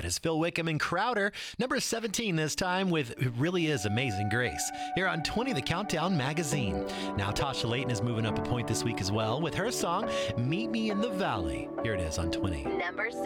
That is Phil Wickham and Crowder. Number 17 this time with It Really Is Amazing Grace. Here on 20, the Countdown Magazine. Now Tasha Layton is moving up a point this week as well with her song, Meet Me in the Valley. Here it is on 20. Number